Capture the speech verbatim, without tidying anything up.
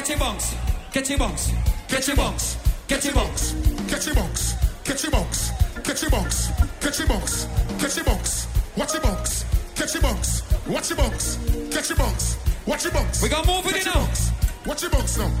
Get your bunks, get your bunks, get your bunks, get your bunks, Get your bunks, get your bunks, get your bunks, get your bunks, get your bunks, watch your bunks, get your bunks, watch your bunks, get your bunks, watch your bunks. We got more for you now. Watch your bunks now.